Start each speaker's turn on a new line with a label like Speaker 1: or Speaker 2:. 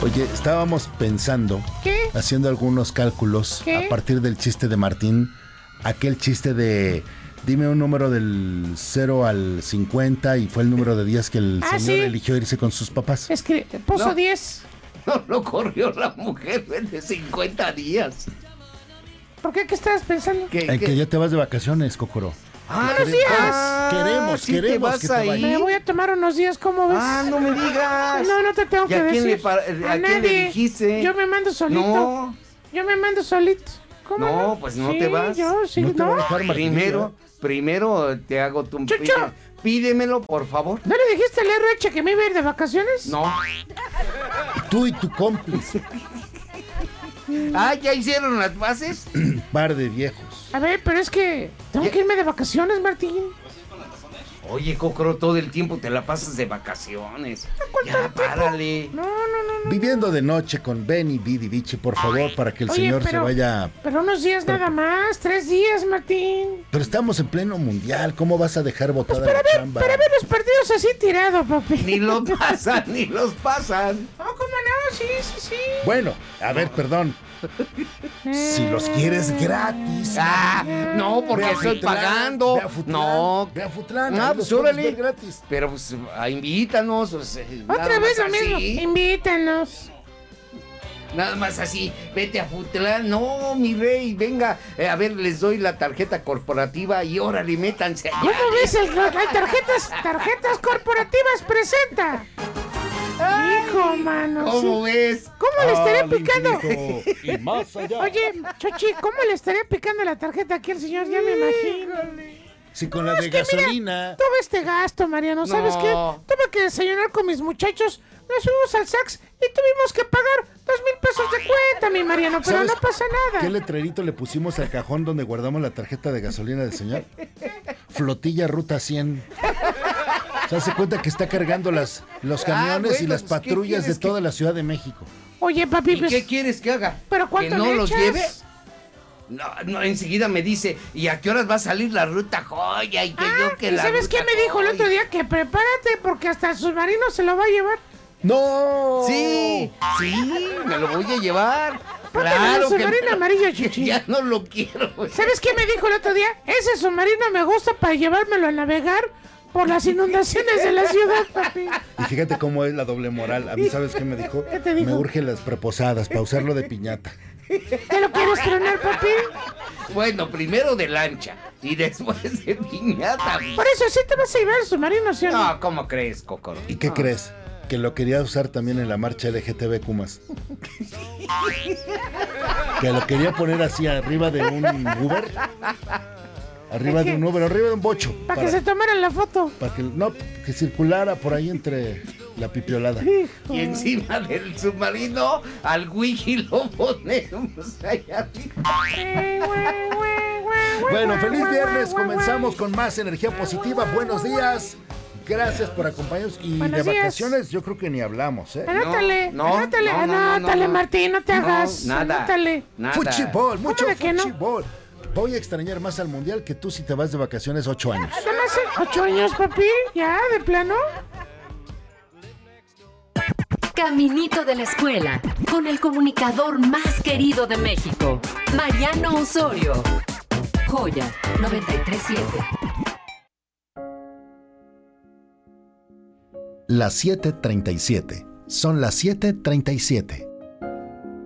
Speaker 1: Oye, estábamos pensando,
Speaker 2: ¿Qué?
Speaker 1: haciendo algunos cálculos
Speaker 2: ¿Qué?
Speaker 1: a partir del chiste de Martín, aquel chiste de dime un número del 0 al 50 y fue el número de días que el señor
Speaker 2: sí.
Speaker 1: eligió irse con sus papás.
Speaker 2: Es que puso
Speaker 3: No.
Speaker 2: 10.
Speaker 3: No lo corrió la mujer de 50 días.
Speaker 2: ¿Por qué? ¿Qué estabas pensando?
Speaker 1: En que ya te vas de vacaciones, Cocoro.
Speaker 3: Ah,
Speaker 2: ¡Buenos días!
Speaker 1: Queremos
Speaker 3: ¿sí te
Speaker 1: queremos
Speaker 3: vas
Speaker 1: que te
Speaker 3: ahí?
Speaker 1: vayas.
Speaker 2: Me voy a tomar unos días, ¿cómo ves?
Speaker 3: Ah, no me digas.
Speaker 2: No te tengo
Speaker 3: ¿Y
Speaker 2: que
Speaker 3: a quién
Speaker 2: decir.
Speaker 3: a quién le dijiste?
Speaker 2: Yo me mando solito.
Speaker 3: No,
Speaker 2: Yo me mando solito. ¿Cómo no?
Speaker 3: no, pues no
Speaker 2: Sí,
Speaker 3: te vas.
Speaker 2: Yo, sí,
Speaker 1: No te va a dejar, Martín.
Speaker 3: Primero te hago tu...
Speaker 2: Chucho.
Speaker 3: Pídemelo, por favor.
Speaker 2: ¿No le dijiste al RH que me iba a ir de vacaciones?
Speaker 3: No.
Speaker 1: Tú y tu cómplice,
Speaker 3: Ah, ¿ya hicieron las bases?
Speaker 1: par de viejos.
Speaker 2: A ver, pero es que tengo que irme de vacaciones, Martín.
Speaker 3: Oye, Cocoro, todo el tiempo te la pasas de vacaciones. Ya, párale.
Speaker 2: No.
Speaker 1: Viviendo de noche con Benny, Bidi, Bichi, por favor, para que el
Speaker 2: Oye,
Speaker 1: señor se
Speaker 2: pero-
Speaker 1: vaya.
Speaker 2: Pero unos días nada más, 3 días, Martín.
Speaker 1: Pero estamos en pleno mundial, ¿cómo vas a dejar botada
Speaker 2: Para
Speaker 1: la
Speaker 2: ver,
Speaker 1: chamba?
Speaker 2: para ver los partidos así tirados, papi.
Speaker 3: Ni los pasan, ni los pasan.
Speaker 2: No, ¿cómo no? Sí.
Speaker 1: Bueno, a ver, perdón. Si los quieres gratis.
Speaker 3: Ah, no, porque
Speaker 1: ve a
Speaker 3: estoy
Speaker 1: Futlán,
Speaker 3: pagando.
Speaker 1: ve a Futlán,
Speaker 3: No.
Speaker 1: ve a Futlán,
Speaker 3: Ah,
Speaker 1: ahí
Speaker 3: pues
Speaker 1: los puedes
Speaker 3: órale.
Speaker 1: ver gratis.
Speaker 3: Pero pues invítanos. Pues,
Speaker 2: Otra vez lo mismo. Invítanos.
Speaker 3: Nada más así, vete a Futlán. No, mi rey, venga. A ver, les doy la tarjeta corporativa y órale, métanse allá.
Speaker 2: ¿Cómo ves? Hay tarjetas corporativas presenta. Hijo, mano.
Speaker 3: ¿Cómo
Speaker 2: sí.
Speaker 3: ves?
Speaker 2: ¿Cómo le estaría
Speaker 1: Al
Speaker 2: picando?
Speaker 1: infinito y más allá.
Speaker 2: Oye, Chochi, ¿cómo le estaría picando la tarjeta aquí al señor? Ya me imagino.
Speaker 1: Si con la
Speaker 2: No,
Speaker 1: de
Speaker 2: es que mira,
Speaker 1: gasolina.
Speaker 2: Tuve este gasto, Mariano. ¿Sabes
Speaker 3: No.
Speaker 2: qué? Tuve que desayunar con mis muchachos. Nos fuimos al Saks y tuvimos que pagar 2,000 pesos de cuenta, mi Mariano. Pero
Speaker 1: ¿Sabes
Speaker 2: no pasa
Speaker 1: ¿Qué
Speaker 2: nada.
Speaker 1: letrerito le pusimos al cajón donde guardamos la tarjeta de gasolina del señor? Flotilla Ruta 100. Se hace cuenta que está cargando los camiones y
Speaker 3: bueno,
Speaker 1: las
Speaker 3: pues, ¿qué
Speaker 1: patrullas de
Speaker 3: quieres
Speaker 1: toda la Ciudad de México.
Speaker 2: Oye, papi,
Speaker 3: ¿Y
Speaker 2: pues,
Speaker 3: qué quieres que haga?
Speaker 2: ¿pero cuánto
Speaker 3: ¿Que no
Speaker 2: le
Speaker 3: los
Speaker 2: echas?
Speaker 3: lleve? No, enseguida me dice, ¿y a qué horas va a salir la ruta joya? Y que yo que
Speaker 2: ¿y
Speaker 3: la
Speaker 2: sabes qué
Speaker 3: ruta
Speaker 2: me dijo el
Speaker 3: joya.
Speaker 2: otro día? Que prepárate porque hasta el submarino se lo va a llevar.
Speaker 1: ¡No!
Speaker 3: Sí, me lo voy a llevar.
Speaker 2: Póntale
Speaker 3: Claro
Speaker 2: el
Speaker 3: que
Speaker 2: submarino amarillo, Chuchi.
Speaker 3: ya no lo quiero.
Speaker 2: ¿Sabes qué me dijo el otro día? Ese submarino me gusta para llevármelo a navegar por las inundaciones de la ciudad, papi.
Speaker 1: Y fíjate cómo es la doble moral. A mí, ¿sabes qué me dijo?
Speaker 2: ¿Qué te dijo?
Speaker 1: Me urgen las preposadas para usarlo de piñata.
Speaker 2: ¿Te lo quieres tronar, papi?
Speaker 3: Bueno, primero de lancha y después de piñata.
Speaker 2: Por eso, ¿sí te vas a llevar el submarino, sí o no?
Speaker 3: No, ¿cómo crees, Cocoro?
Speaker 1: ¿Y qué crees? Que lo quería usar también en la marcha LGTB Kumas. Que lo quería poner así arriba de un Uber. Arriba de un Uber, arriba de un bocho.
Speaker 2: Para que se tomaran la foto.
Speaker 1: Para que, no, que circulara por ahí entre la pipiolada.
Speaker 3: Y encima del submarino al wiki lo ponemos allá arriba.
Speaker 1: Bueno, feliz viernes. Comenzamos con más energía positiva. Buenos días. Gracias por acompañarnos. Y
Speaker 2: Buenos
Speaker 1: de
Speaker 2: días.
Speaker 1: vacaciones yo creo que ni hablamos, ¿eh?
Speaker 2: Anótale,
Speaker 3: No,
Speaker 2: anótale,
Speaker 3: no, no,
Speaker 2: anótale,
Speaker 3: no.
Speaker 2: Martín, no te hagas.
Speaker 3: Nada.
Speaker 2: Anótale.
Speaker 3: Nada.
Speaker 1: Fútbol, mucho
Speaker 2: de que no?
Speaker 1: fútbol. Voy a extrañar más al mundial que tú si te vas de vacaciones 8 años.
Speaker 2: Nada más 8 años, papi. Ya, de plano.
Speaker 4: Caminito de la escuela, con el comunicador más querido de México, Mariano Osorio. Joya 93.7.
Speaker 1: Las 7:37. Son las 7:37.